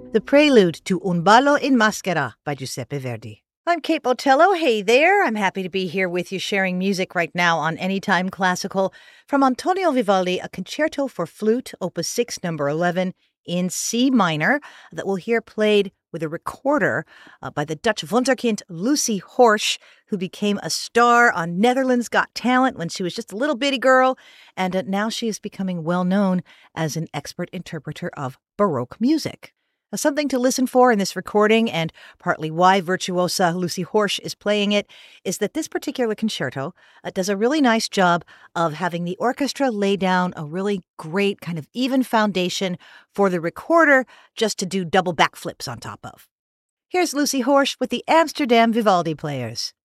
The prelude to Un ballo in maschera by Giuseppe Verdi. I'm Kate Botello. Hey there. I'm happy to be here with you sharing music right now on Anytime Classical from Antonio Vivaldi, a concerto for flute, opus 6, number 11, in C minor, that we'll hear played with a recorder by the Dutch wonderkind Lucy Horsch, who became a star on Netherlands Got Talent when she was just a little bitty girl, and now she is becoming well known as an expert interpreter of Baroque music. Something to listen for in this recording, and partly why virtuosa Lucy Horsch is playing it, is that this particular concerto does a really nice job of having the orchestra lay down a really great kind of even foundation for the recorder just to do double backflips on top of. Here's Lucy Horsch with the Amsterdam Vivaldi Players.